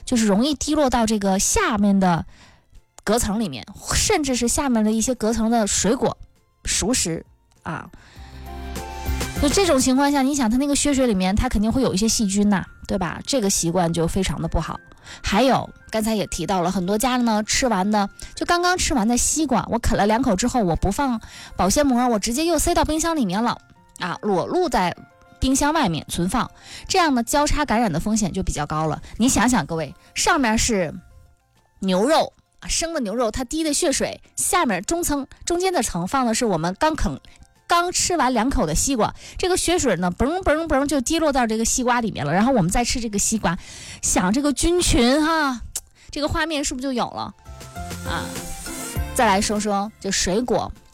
就是容易滴落到这个下面的隔层里面，甚至是下面的一些隔层的水果、熟食啊。就这种情况下，你想它那个血水里面，它肯定会有一些细菌呐，对吧？这个习惯就非常的不好。还有刚才也提到了，很多家呢吃完的就刚刚吃完的西瓜，我啃了2口之后，我不放保鲜膜，我直接又塞到冰箱里面了啊，裸露在冰箱外面存放，这样呢交叉感染的风险就比较高了。你想想各位，上面是牛肉啊，生的牛肉，它滴的血水，下面中间的层放的是我们刚吃完2口的西瓜，这个血水呢嘣嘣嘣就滴落到这个西瓜里面了，然后我们再吃这个西瓜，想这个菌群哈，这个画面是不是就有了啊？再来说说就水果，